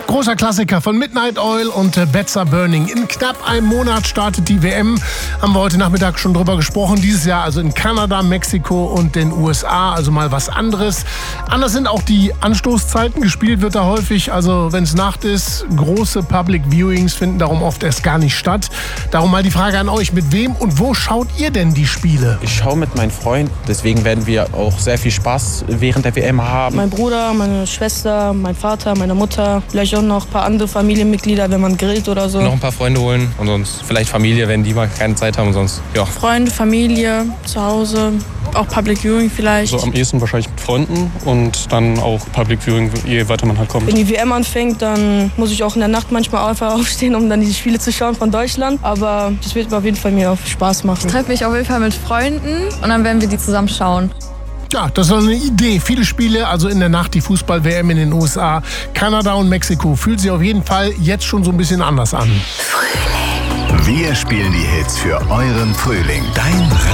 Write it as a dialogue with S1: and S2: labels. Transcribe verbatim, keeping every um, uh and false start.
S1: Großer Klassiker von Midnight Oil und äh, Better Burning. In knapp einem Monat startet die W M. Haben wir heute Nachmittag schon drüber gesprochen. Dieses Jahr also in Kanada, Mexiko und den U S A. Also mal was anderes. Anders sind auch die Anstoßzeiten. Gespielt wird da häufig, also wenn es Nacht ist, große Public Viewings finden darum oft erst gar nicht statt. Darum mal die Frage an euch. Mit wem und wo schaut ihr denn die Spiele?
S2: Ich schaue mit meinem Freund. Deswegen werden wir auch sehr viel Spaß während der W M haben.
S3: Mein Bruder, meine Schwester, mein Vater, meine Mutter. Vielleicht auch noch ein paar andere Familienmitglieder, wenn man grillt oder so.
S4: Noch ein paar Freunde holen und sonst vielleicht Familie, wenn die mal keine Zeit haben und sonst, ja.
S3: Freunde, Familie, zu Hause, auch Public Viewing vielleicht.
S5: So am ehesten wahrscheinlich mit Freunden und dann auch Public Viewing, je weiter man halt kommt.
S3: Wenn die W M anfängt, dann muss ich auch in der Nacht manchmal einfach aufstehen, um dann die Spiele zu schauen von Deutschland. Aber das wird auf jeden Fall mir auch Spaß machen.
S6: Ich treffe mich auf jeden Fall mit Freunden und dann werden wir die zusammen schauen.
S1: Ja, das ist eine Idee. Viele Spiele, also in der Nacht die Fußball-W M in den U S A, Kanada und Mexiko. Fühlt sich auf jeden Fall jetzt schon so ein bisschen anders an.
S7: Frühling. Wir spielen die Hits für euren Frühling. Dein